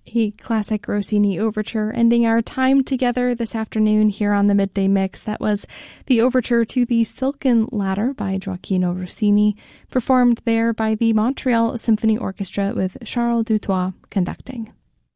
A classic Rossini overture ending our time together this afternoon here on the Midday Mix. That was the overture to the Silken Ladder by Gioacchino Rossini, performed there by the Montreal Symphony Orchestra with Charles Dutoit conducting.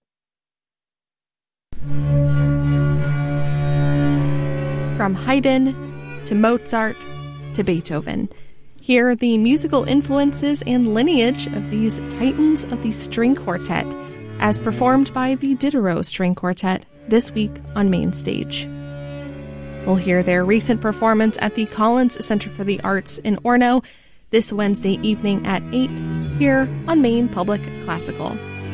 From Haydn to Mozart to Beethoven, here are the musical influences and lineage of these titans of the string quartet, as performed by the Diderot String Quartet this week on Main Stage. We'll hear their recent performance at the Collins Center for the Arts in Orono this Wednesday evening at 8 here on Maine Public Classical.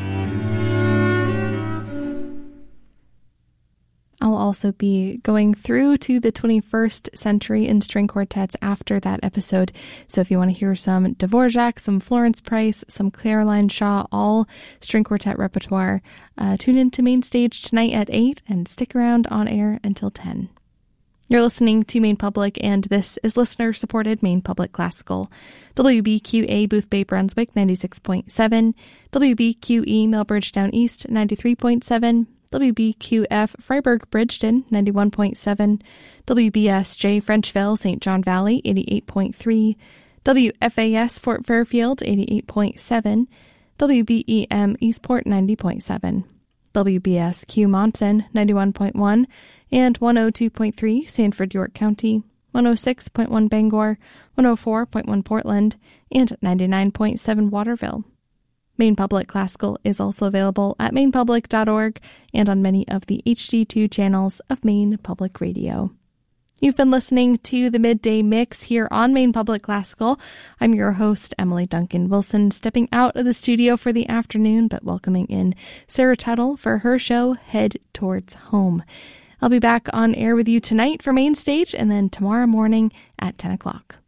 I'll also be going through to the 21st century in string quartets after that episode. So if you want to hear some Dvorak, some Florence Price, some Caroline Shaw, all string quartet repertoire, tune in to Main Stage tonight at 8 and stick around on air until 10. You're listening to Maine Public, and this is listener-supported Maine Public Classical. WBQA Boothbay Brunswick 96.7, WBQE Melbridge Down East 93.7, WBQF Freiburg Bridgeton 91.7, WBSJ Frenchville St. John Valley 88.3, WFAS Fort Fairfield 88.7, WBEM Eastport 90.7, WBSQ Monson 91.1 and 102.3 Sanford York County, 106.1 Bangor, 104.1 Portland, and 99.7 Waterville. Maine Public Classical is also available at mainepublic.org and on many of the HD2 channels of Maine Public Radio. You've been listening to the Midday Mix here on Maine Public Classical. I'm your host, Emily Duncan Wilson, stepping out of the studio for the afternoon, but welcoming in Sarah Tuttle for her show, Head Towards Home. I'll be back on air with you tonight for Main Stage and then tomorrow morning at 10 o'clock.